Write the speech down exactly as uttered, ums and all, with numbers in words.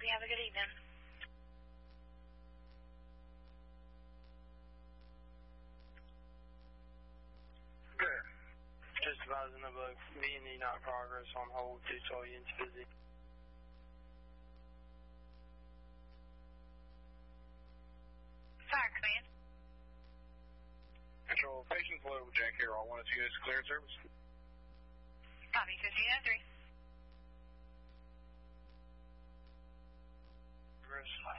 you have a good evening. Good. Just advising of a V and E not progress on hold due to all units busy. Fire command. Control, patient flow, Jack here, all one of two units cleared service. Copy, fifteen oh three. Progress.